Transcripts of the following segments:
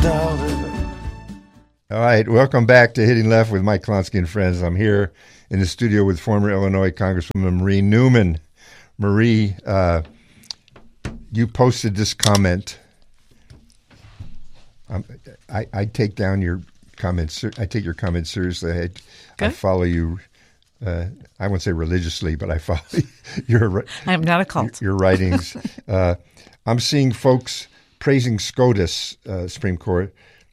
All right, welcome back to Hitting Left with Mike Klonsky and friends. I'm here in the studio with former Illinois Congresswoman Marie Newman. Marie, you posted this comment. I take down your comments. I take your comments seriously. I follow you. I won't say religiously, but I follow your. I'm not a cult. Your writings. I'm seeing folks praising SCOTUS, Supreme Court,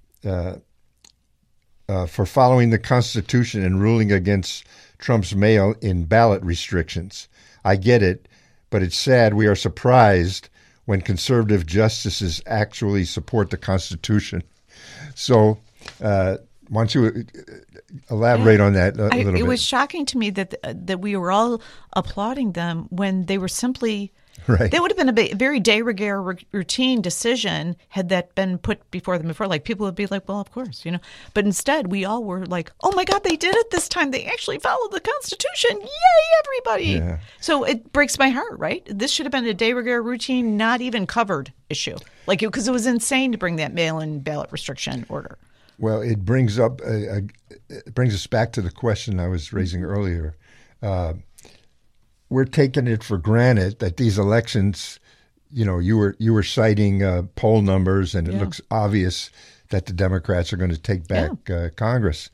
for following the Constitution and ruling against Trump's mail-in ballot restrictions. I get it, but it's sad we are surprised when conservative justices actually support the Constitution. So, why don't you elaborate on that a little bit? It was shocking to me that we were all applauding them when they were simply... Right. That would have been a very de rigueur routine decision had that been put before them before. Like, people would be like, well, of course, But instead, we all were like, oh, my God, they did it this time. They actually followed the Constitution. Yay, everybody. Yeah. So it breaks my heart, right? This should have been a de rigueur routine, not even covered issue. Because it was insane to bring that mail-in ballot restriction order. Well, it brings up it brings us back to the question I was raising earlier. We're taking it for granted that these elections, you were citing poll numbers, and it looks obvious that the Democrats are going to take back Congress.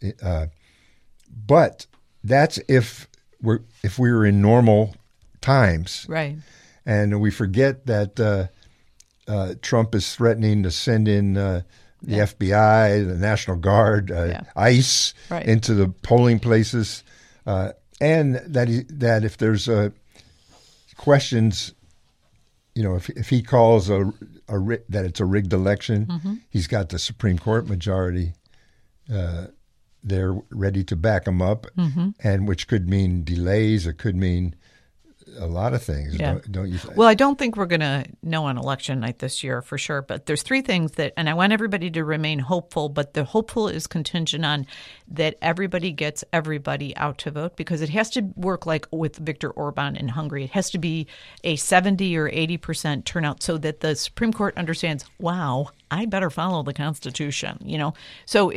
But that's if we were in normal times, right? And we forget that Trump is threatening to send in the FBI, the National Guard, ICE into the polling places. And that if there's questions, if he calls that it's a rigged election, he's got the Supreme Court majority there ready to back him up, and which could mean delays. It could mean a lot of things, don't you think? Well, I don't think we're going to know on election night this year for sure, but there's three things and I want everybody to remain hopeful, but the hopeful is contingent on that everybody gets everybody out to vote, because it has to work like with Viktor Orban in Hungary. It has to be a 70 or 80% turnout so that the Supreme Court understands, wow, I better follow the Constitution, So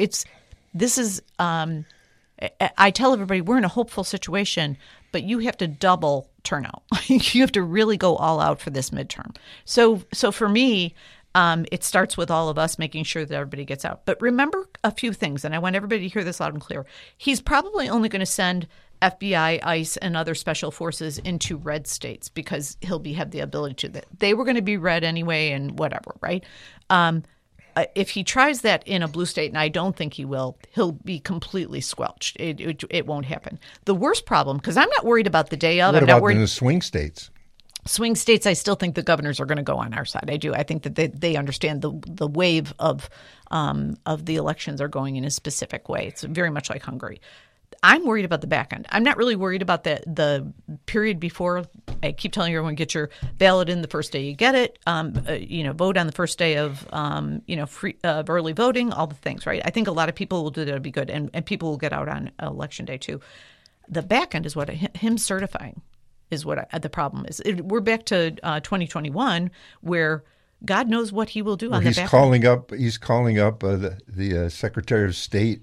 I tell everybody we're in a hopeful situation, but you have to double turnout. You have to really go all out for this midterm. So for me, it starts with all of us making sure that everybody gets out. But remember a few things, and I want everybody to hear this loud and clear. He's probably only going to send FBI, ICE, and other special forces into red states because he'll have the ability to. They were going to be red anyway and whatever, right? If he tries that in a blue state, and I don't think he will, he'll be completely squelched. It won't happen. The worst problem, because I'm not worried about the day of. What about in the swing states? Swing states, I still think the governors are going to go on our side. I do. I think that they understand the wave of the elections are going in a specific way. It's very much like Hungary. I'm worried about the back end. I'm not really worried about the period before. I keep telling everyone, get your ballot in the first day you get it. Vote on the first day of free early voting. All the things, right? I think a lot of people will do that. It'll be good, and people will get out on election day too. The back end is what him certifying is what the problem is. We're back to 2021 where God knows what he will do on the back end. He's calling up the Secretary of State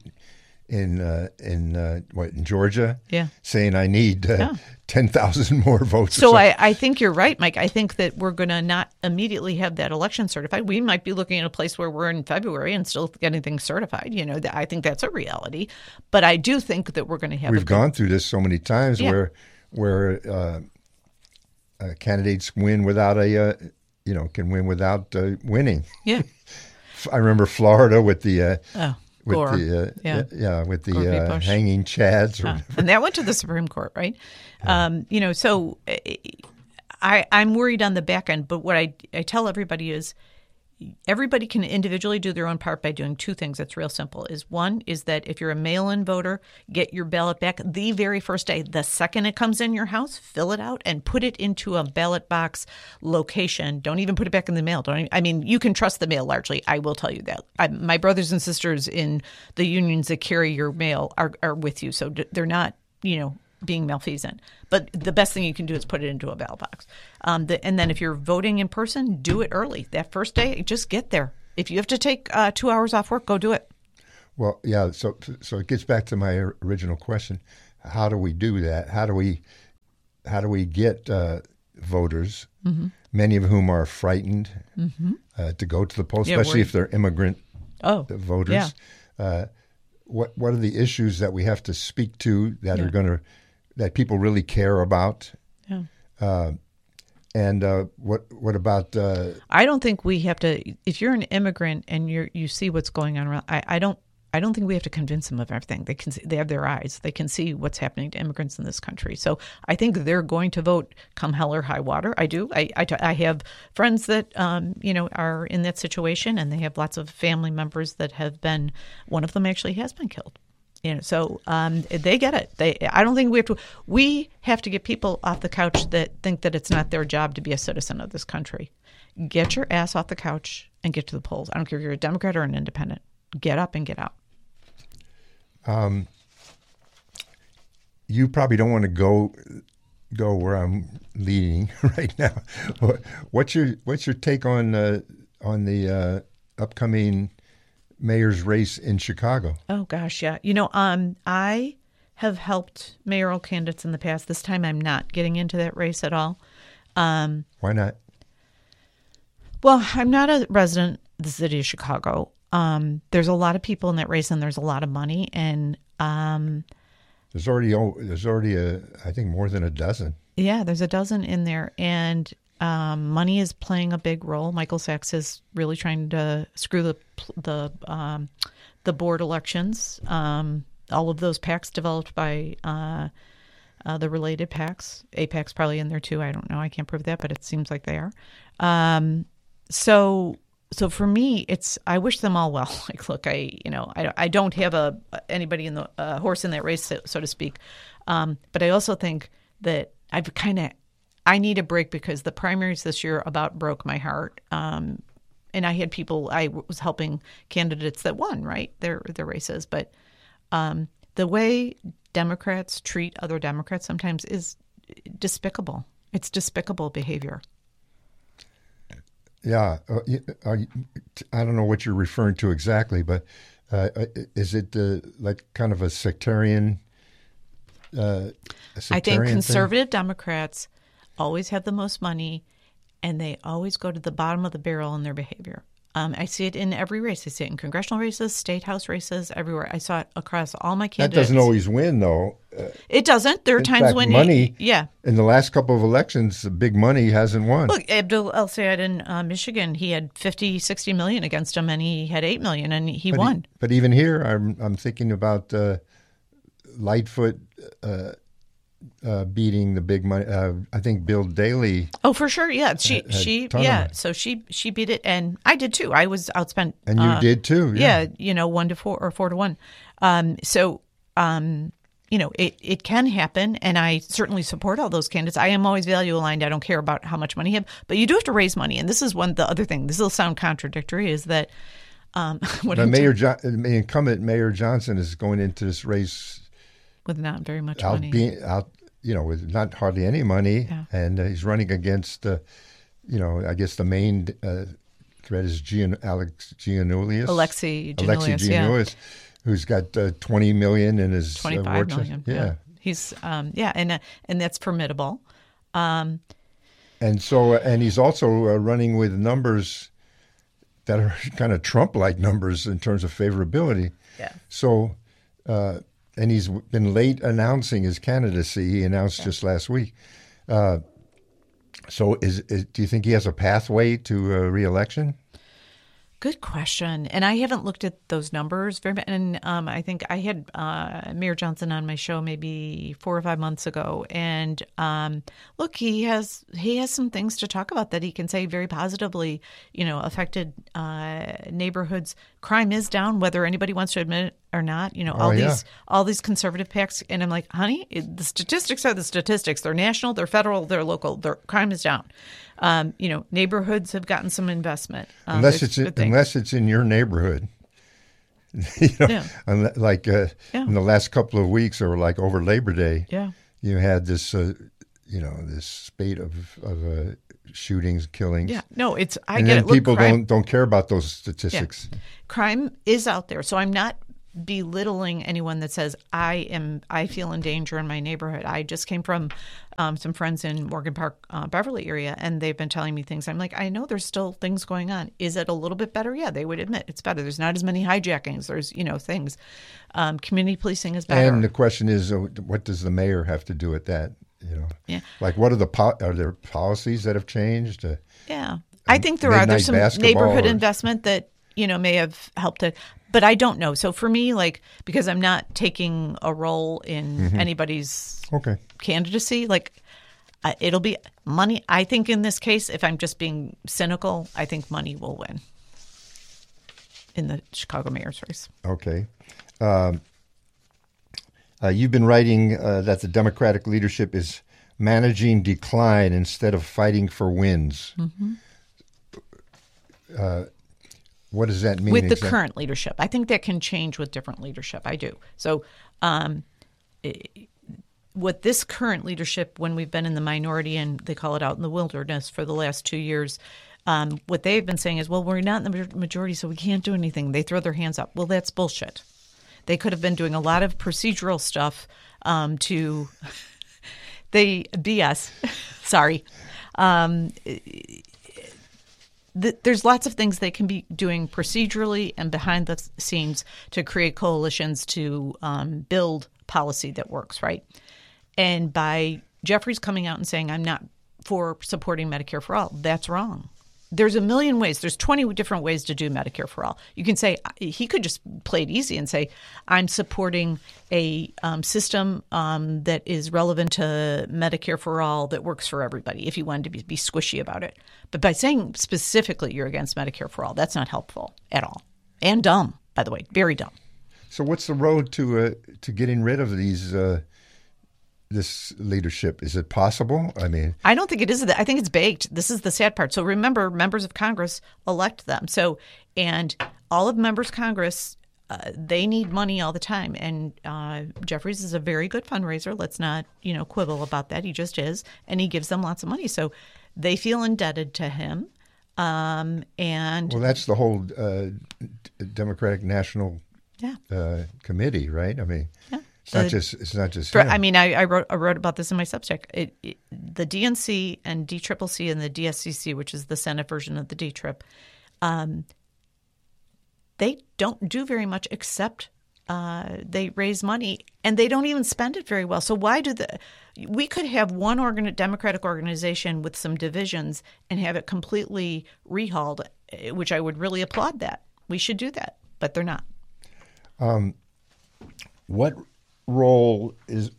in Georgia, saying I need 10,000 more votes. So I think you're right, Mike. I think that we're going to not immediately have that election certified. We might be looking at a place where we're in February and still getting things certified. I think that's a reality. But I do think that we're going to have. We've gone through this so many times where candidates win without can win without winning. Yeah, I remember Florida with the. Gore. With the hanging chads. And that went to the Supreme Court, right? Yeah. So I'm worried on the back end. But what I tell everybody is everybody can individually do their own part by doing two things. That's real simple. One is that if you're a mail-in voter, get your ballot back the very first day. The second it comes in your house, fill it out and put it into a ballot box location. Don't even put it back in the mail. You can trust the mail largely. I will tell you that. My brothers and sisters in the unions that carry your mail are with you. So they're not, being malfeasant. But the best thing you can do is put it into a ballot box. And then if you're voting in person, do it early. That first day, just get there. If you have to take 2 hours off work, go do it. Well, yeah. So it gets back to my original question: how do we do that? How do we get voters, many of whom are frightened to go to the polls, especially if they're immigrant voters? Yeah. What are the issues that we have to speak to that are that people really care about? Yeah. And what about? I don't think we have to. If you're an immigrant and you see what's going on around, I don't think we have to convince them of everything. They can see, they have their eyes. They can see what's happening to immigrants in this country. So I think they're going to vote come hell or high water. I do. I have friends that are in that situation, and they have lots of family members that have been. One of them actually has been killed. So they get it. I don't think we have to. We have to get people off the couch that think that it's not their job to be a citizen of this country. Get your ass off the couch and get to the polls. I don't care if you're a Democrat or an independent. Get up and get out. You probably don't want to go where I'm leading right now. What's your take on the upcoming mayor's race in Chicago? Oh gosh, yeah. I have helped mayoral candidates in the past. This time, I'm not getting into that race at all. Why not? Well, I'm not a resident of the city of Chicago. There's a lot of people in that race, and there's a lot of money, and there's already I think more than a dozen. Yeah, there's a dozen in there, and money is playing a big role. Michael Sachs is really trying to screw the board elections. All of those PACs developed by the related PACs. AIPAC's probably in there too. I don't know. I can't prove that, but it seems like they are. So for me, I wish them all well. Like, look, I don't have anybody in the horse in that race, so to speak. But I also think that I need a break because the primaries this year about broke my heart. And I had people, I was helping candidates that won, right, their races. But the way Democrats treat other Democrats sometimes is despicable. It's despicable behavior. Yeah, I don't know what you're referring to exactly, but is it like kind of a sectarian? I think conservative Democrats always have the most money, and they always go to the bottom of the barrel in their behavior. I see it in every race. I see it in congressional races, state house races, everywhere. I saw it across all my candidates. That doesn't always win, though. It doesn't. There are times when money. In the last couple of elections, the big money hasn't won. Look, Abdul El-Sayed in Michigan, he had 50, 60 million against him, and he had 8 million, and he won. But even here, I'm thinking about Lightfoot beating the big money. I think Bill Daley. Oh, for sure, yeah. She So she beat it, and I did too. I was outspent, and you did too. Yeah, 1-4 or 4-1. It can happen, and I certainly support all those candidates. I am always value aligned. I don't care about how much money you have, but you do have to raise money. And this is the other thing. This will sound contradictory. Is that the incumbent Mayor Johnson is going into this race with not very much money. With not hardly any money, and he's running against, I guess the main threat is Alexei Giannoulias, who's got 20 million in his 25 million. Yeah, he's and that's formidable. And he's also running with numbers that are kind of Trump-like numbers in terms of favorability. Yeah. So. And he's been late announcing his candidacy. He announced just last week. So do you think he has a pathway to re-election? Good question. And I haven't looked at those numbers very much. And I think I had Mayor Johnson on my show maybe 4 or 5 months ago. And look, he has some things to talk about that he can say very positively, affected neighborhoods. Crime is down, whether anybody wants to admit it or not. All these conservative PACs. And I'm like, honey, the statistics are the statistics. They're national, they're federal, they're local. Crime is down. Neighborhoods have gotten some investment. Unless it's in your neighborhood. Like in the last couple of weeks, or like over Labor Day, you had this, this spate of shootings, killings. Yeah, no, it's I and get then it. Look, people crime, don't care about those statistics. Yeah. Crime is out there, so I'm not belittling anyone that says I feel in danger in my neighborhood. I just came from some friends in Morgan Park, Beverly area, and they've been telling me things. I'm like, I know there's still things going on. Is it a little bit better? Yeah, they would admit it's better. There's not as many hijackings. There's things. Community policing is better. And the question is, what does the mayor have to do with that? Yeah. Like what are there policies that have changed? Yeah, I think there's some neighborhood investment that may have helped it. But I don't know. So for me, because I'm not taking a role in anybody's candidacy, it'll be money. I think in this case, if I'm just being cynical, I think money will win in the Chicago mayor's race. Okay. You've been writing that the Democratic leadership is managing decline instead of fighting for wins. Mm-hmm. What does that mean? With the current leadership. I think that can change with different leadership. I do. So with this current leadership, when we've been in the minority and they call it out in the wilderness for the last 2 years, what they've been saying is, well, we're not in the majority, so we can't do anything. They throw their hands up. Well, that's bullshit. They could have been doing a lot of procedural stuff BS. Sorry. There's lots of things they can be doing procedurally and behind the scenes to create coalitions to build policy that works, right? And by Jeffries coming out and saying, I'm not for supporting Medicare for all, that's wrong. There's a million ways. There's 20 different ways to do Medicare for all. You can say, he could just play it easy and say, I'm supporting a system that is relevant to Medicare for all that works for everybody, if you wanted to be squishy about it. But by saying specifically you're against Medicare for all, that's not helpful at all. And dumb, by the way, very dumb. So what's the road to getting rid of this leadership? Is it possible? I mean, I don't think it is. I think it's baked. This is the sad part. So remember, members of Congress elect them. So, and all of members of Congress, they need money all the time. And Jeffries is a very good fundraiser. Let's not, quibble about that. He just is. And he gives them lots of money. So they feel indebted to him. And well, that's the whole Democratic National Committee, right? I mean, yeah. It's not just him. I mean, I wrote about this in my Substack. The DNC and DCCC and the DSCC, which is the Senate version of the DTRIP, they don't do very much except they raise money, and they don't even spend it very well. So why we could have one Democratic organization with some divisions and have it completely rehauled, which I would really applaud that. We should do that, but they're not. What role is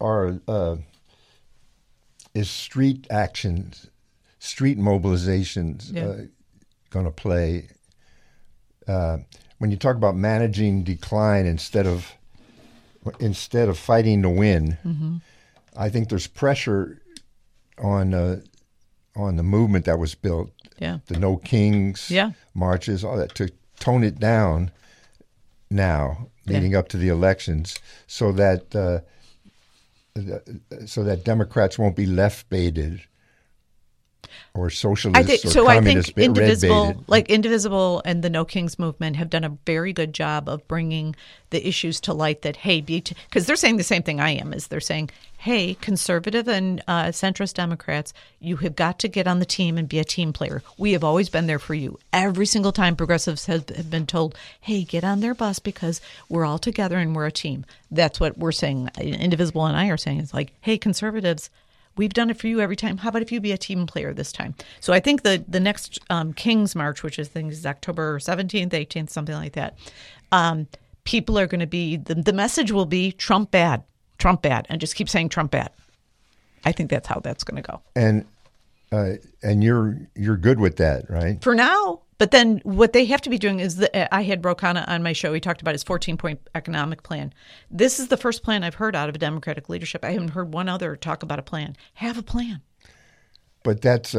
street actions, street mobilizations going to play when you talk about managing decline instead of fighting to win? Mm-hmm. I think there's pressure on the movement that was built, the No Kings marches, all that, to tone it down now, leading up to the elections, so that Democrats won't be left baited or socialists or communists red baited. Indivisible and the No Kings movement have done a very good job of bringing the issues to light that, hey, because they're saying the same thing I am, is they're saying, hey, conservative and centrist Democrats, you have got to get on the team and be a team player. We have always been there for you. Every single time progressives have been told, hey, get on their bus because we're all together and we're a team. That's what we're saying. Indivisible and I are saying, it's like, hey, conservatives, we've done it for you every time. How about if you be a team player this time? So I think the next Kings March, which is October 17th, 18th, something like that, people are going to be, the message will be Trump bad, and just keep saying Trump bad. I think that's how that's going to go. And you're good with that, right? For now. But then what they have to be doing is, I had Brokana on my show. He talked about his 14-point economic plan. This is the first plan I've heard out of a Democratic leadership. I haven't heard one other talk about a plan. Have a plan. But that's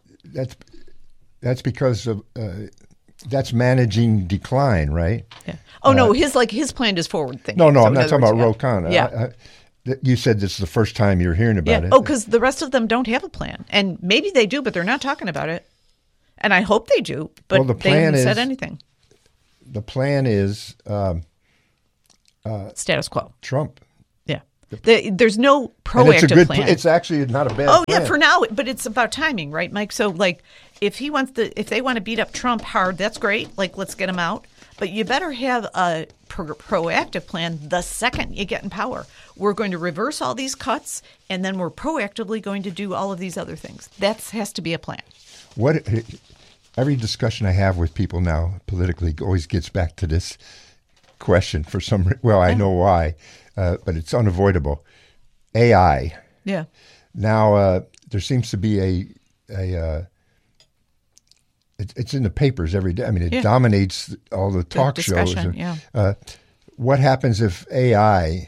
because of that's managing decline, right? Yeah. Oh no, his plan is forward thinking. No, I'm not talking about Ro Khanna. Yeah. You said this is the first time you're hearing about it. Oh, because the rest of them don't have a plan. And maybe they do, but they're not talking about it. And I hope they do, but they haven't said anything. The plan is status quo. Trump. Yeah. There's no proactive plan. It's actually not a bad plan. Oh, yeah, for now, but it's about timing, right, Mike? So, like, if they want to beat up Trump hard, that's great. Like, let's get him out. But you better have a proactive plan the second you get in power. We're going to reverse all these cuts, and then we're proactively going to do all of these other things. That has to be a plan. Every discussion I have with people now politically always gets back to this question for some. Well, I know why, but it's unavoidable. AI. Yeah. Now there seems to be it's in the papers every day. I mean, it dominates all the talk shows. What happens if AI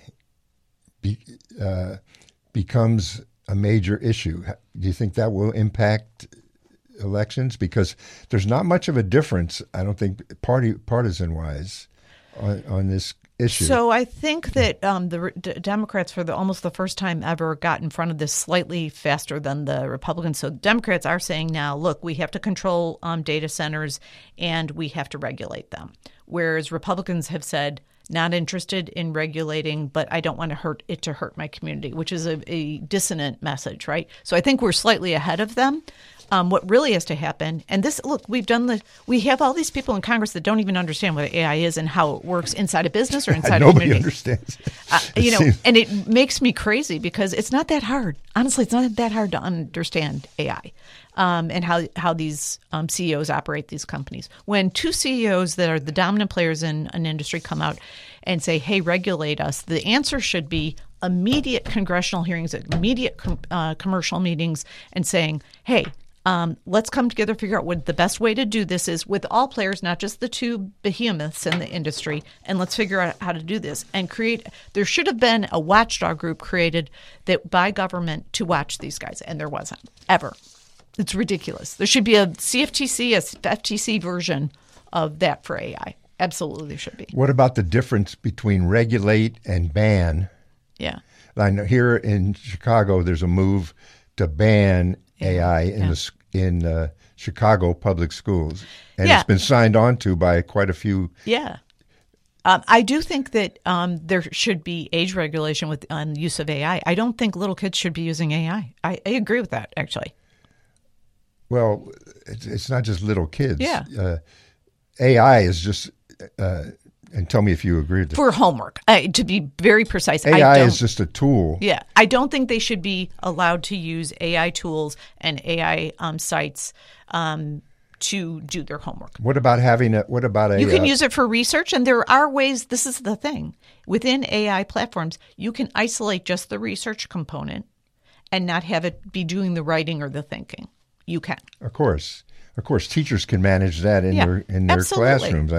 becomes a major issue? Do you think that will impact elections? Because there's not much of a difference, I don't think, partisan-wise, on this issue. So I think that the Democrats, for almost the first time ever, got in front of this slightly faster than the Republicans. So Democrats are saying now, look, we have to control data centers and we have to regulate them. Whereas Republicans have said, not interested in regulating, but I don't want to hurt my community, which is a dissonant message, right? So I think we're slightly ahead of them. What really has to happen, and this, look, we have all these people in Congress that don't even understand what AI is and how it works inside a business or inside a community. Nobody understands. And it makes me crazy because it's not that hard. Honestly, it's not that hard to understand AI. And how these CEOs operate these companies. When two CEOs that are the dominant players in an industry come out and say, hey, regulate us, the answer should be immediate congressional hearings, immediate commercial meetings, and saying, hey, let's come together, figure out what the best way to do this is with all players, not just the two behemoths in the industry, and let's figure out how to do this and there should have been a watchdog group created by government to watch these guys, and there wasn't, ever. It's ridiculous. There should be a CFTC, a FTC version of that for AI. Absolutely there should be. What about the difference between regulate and ban? Yeah. I know here in Chicago, there's a move to ban AI in Chicago public schools. And it's been signed on to by quite a few. Yeah. I do think that there should be age regulation on use of AI. I don't think little kids should be using AI. I agree with that, actually. Well, it's not just little kids. Yeah. AI is just, and tell me if you agree with this. For homework, to be very precise. AI is just a tool. Yeah. I don't think they should be allowed to use AI tools and AI sites to do their homework. What about You can use it for research, and there are ways. This is the thing. Within AI platforms, you can isolate just the research component and not have it be doing the writing or the thinking. You can. Of course, teachers can manage that in their classrooms.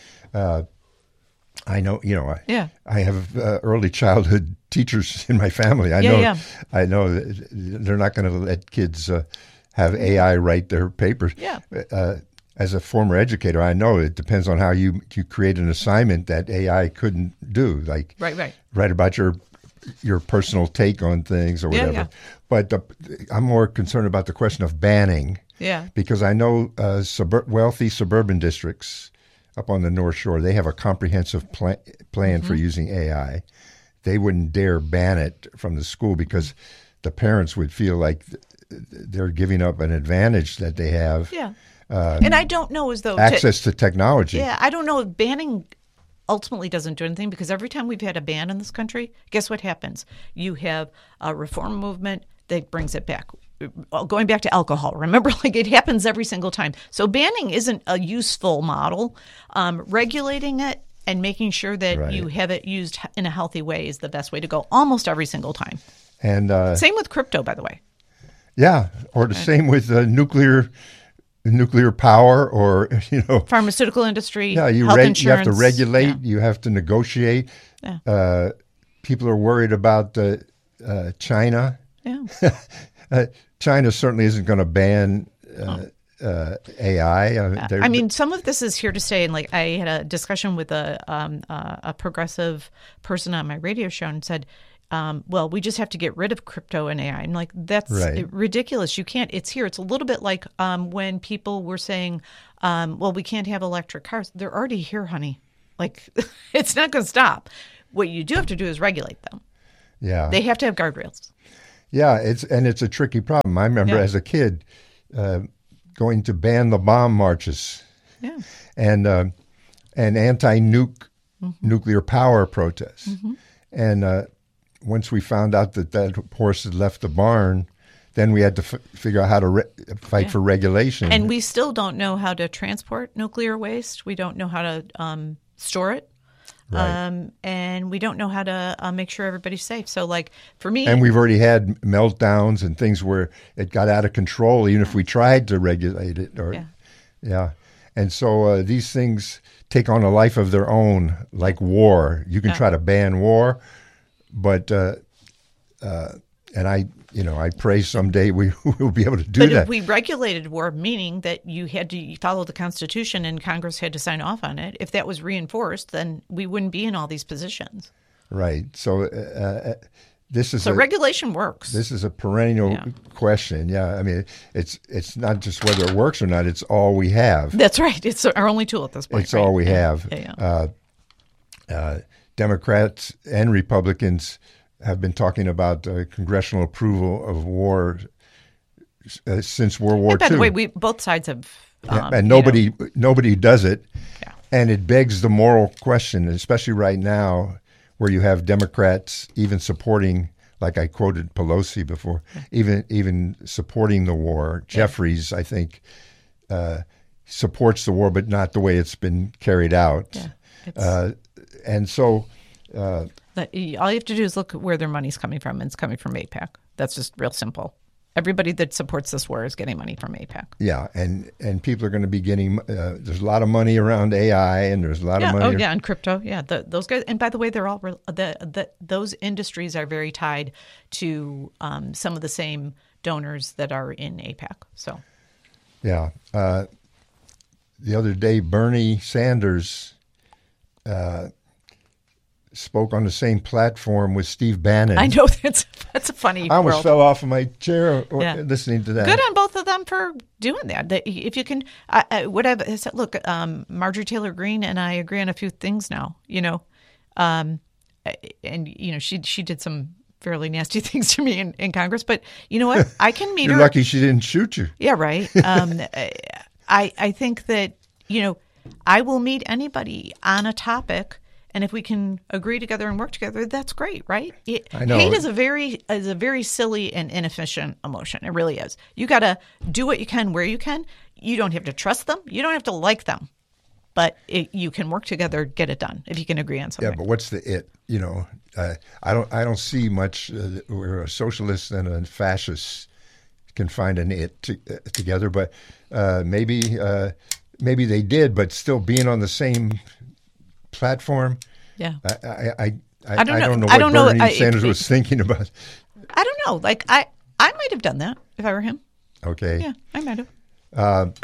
I know. I have early childhood teachers in my family. I know that they're not going to let kids have AI write their papers. Yeah. As a former educator, I know it depends on how you create an assignment that AI couldn't do. Like write about your personal take on things or whatever. Yeah. But I'm more concerned about the question of banning. Yeah. Because I know wealthy suburban districts up on the North Shore, they have a comprehensive plan for using AI. They wouldn't dare ban it from the school because the parents would feel like they're giving up an advantage that they have. Yeah. And I don't know as though access to technology. Yeah, I don't know. Banning ultimately doesn't do anything because every time we've had a ban in this country, guess what happens? You have a reform movement that brings it back. Going back to alcohol, remember, like it happens every single time. So banning isn't a useful model. Regulating it and making sure that you have it used in a healthy way is the best way to go almost every single time. And same with crypto, by the way. Yeah, or the same with nuclear power, or pharmaceutical industry. Yeah, health insurance. You have to regulate. Yeah. You have to negotiate. Yeah. People are worried about China. Yeah. China certainly isn't going to ban AI. I mean, some of this is here to stay. And like, I had a discussion with a progressive person on my radio show and said, well, we just have to get rid of crypto and AI. I'm like, that's ridiculous. You can't. It's here. It's a little bit like when people were saying, well, we can't have electric cars. They're already here, honey. Like, it's not going to stop. What you do have to do is regulate them. Yeah. They have to have guardrails. Yeah, it's a tricky problem. I remember as a kid going to ban the bomb marches. Yeah. And anti-nuclear power protests. Mm-hmm. And once we found out that horse had left the barn, then we had to figure out how to fight for regulation. And we still don't know how to transport nuclear waste. We don't know how to store it. Right. And we don't know how to make sure everybody's safe. So, like, for me... And we've already had meltdowns and things where it got out of control, even if we tried to regulate it. And so these things take on a life of their own, like war. You can try to ban war, but and I pray someday we will be able to do that. But if we regulated war, meaning that you had to follow the Constitution and Congress had to sign off on it, if that was reinforced, then we wouldn't be in all these positions. Right. So regulation works. This is a perennial question. Yeah, I mean, it's not just whether it works or not; it's all we have. That's right. It's our only tool at this point. It's all we have. Democrats and Republicans have been talking about congressional approval of war since World War II. By the way, both sides have. And nobody does it. Yeah. And it begs the moral question, especially right now, where you have Democrats even supporting, like I quoted Pelosi before, even supporting the war. Yeah. Jeffries, I think, supports the war, but not the way it's been carried out. Yeah, and so... all you have to do is look at where their money's coming from, and it's coming from AIPAC. That's just real simple. Everybody that supports this war is getting money from AIPAC. Yeah, and people are going to be getting. There's a lot of money around AI, and there's a lot of money. Oh yeah, and crypto. Yeah, those guys. And by the way, they're all those industries are very tied to some of the same donors that are in AIPAC. So. Yeah. The other day, Bernie Sanders spoke on the same platform with Steve Bannon. I know that's a funny. I almost fell off of my chair listening to that. Good on both of them for doing that. If you can, what I've said. Look, Marjorie Taylor Greene and I agree on a few things now. And she did some fairly nasty things to me in Congress. But you know what? I can meet her. You're lucky she didn't shoot you. Yeah, right. I think that I will meet anybody on a topic. And if we can agree together and work together, that's great, right? I know. Hate is a very silly and inefficient emotion. It really is. You got to do what you can where you can. You don't have to trust them. You don't have to like them. But you can work together, get it done if you can agree on something. Yeah, but what's the it? I don't see much where a socialist and a fascist can find an it together. But maybe they did, but still being on the same platform. Yeah. I don't know what Bernie Sanders was thinking about. I don't know. Like I might have done that if I were him. Okay. Yeah, I might have.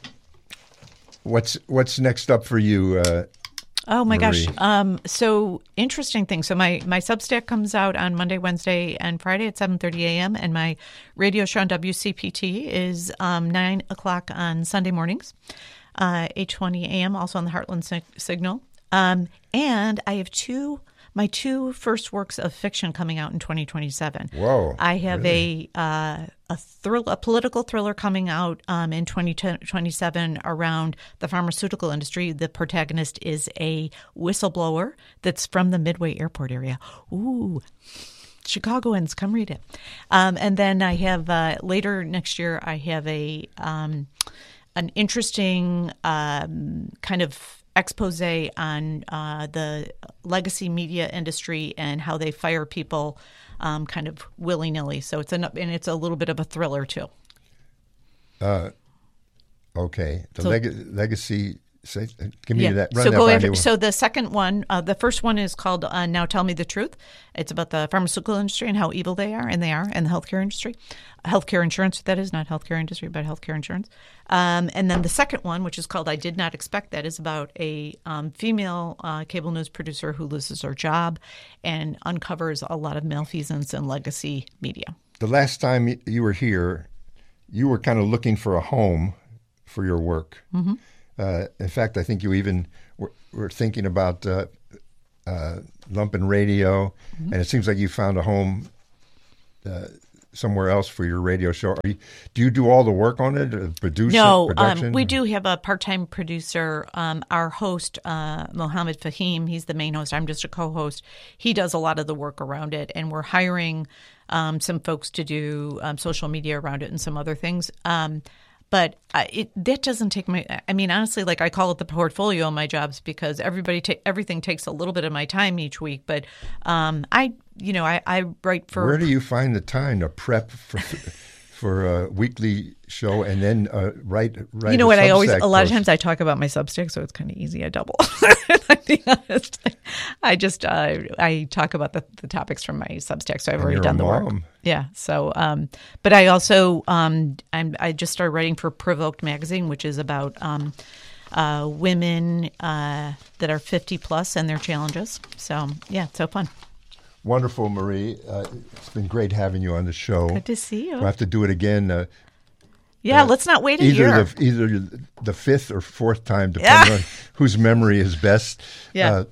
What's next up for you? Oh my Marie? gosh. So interesting thing. So my Substack comes out on Monday, Wednesday, and Friday at 7:30 a.m. And my radio show on WCPT is 9 o'clock on Sunday mornings, 8:20 a.m. also on the Heartland Signal. And I have my two first works of fiction coming out in 2027. Whoa! I have really? a political thriller coming out in 2027 around the pharmaceutical industry. The protagonist is a whistleblower that's from the Midway Airport area. Ooh. Chicagoans, come read it. And then I have later next year. I have an interesting kind of expose on the legacy media industry and how they fire people kind of willy-nilly. So it's a little bit of a thriller too. Okay. Legacy Give me that. Run so that go by after. me. So the second one, the first one is called "Now Tell Me the Truth." It's about the pharmaceutical industry and how evil they are, and the healthcare industry, healthcare insurance. That is not healthcare industry, but healthcare insurance. And then the second one, which is called "I Did Not Expect That," is about a female cable news producer who loses her job and uncovers a lot of malfeasance in legacy media. The last time you were here, you were kind of looking for a home for your work. Mm-hmm. In fact, I think you even were thinking about Lumpen Radio, and it seems like you found a home somewhere else for your radio show. Do you do all the work on it, produce No, production? We do have a part-time producer. Our host, Mohammed Fahim, he's the main host. I'm just a co-host. He does a lot of the work around it, and we're hiring some folks to do social media around it and some other things. But that doesn't take honestly, like I call it the portfolio of my jobs because everything takes a little bit of my time each week. But I write for. Where do you find the time to prep for a weekly show and then write? You know what? A lot of times I talk about my Substack, so it's kind of easy. I double. To be honest, I talk about the topics from my Substack, so I've already done the work. Yeah. So, but I also I just started writing for Provoked magazine, which is about women that are 50 plus and their challenges. So yeah, it's so fun. Wonderful, Marie. It's been great having you on the show. Good to see you. We'll have to do it again. Let's not wait a year. Either the fifth or fourth time, depending on whose memory is best. Yeah.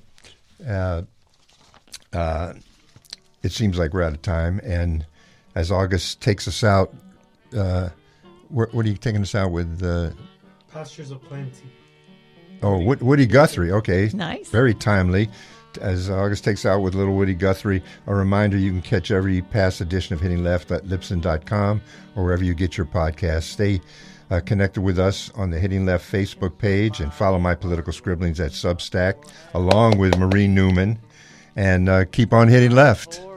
It seems like we're out of time. And as August takes us out, what are you taking us out with? Pastures of Plenty. Oh, Woody Guthrie. Okay. Nice. Very timely. As August takes out with Little Woody Guthrie, a reminder you can catch every past edition of Hitting Left at Libsyn.com or wherever you get your podcasts. Stay connected with us on the Hitting Left Facebook page and follow my political scribblings at Substack along with Marie Newman. And keep on hitting left.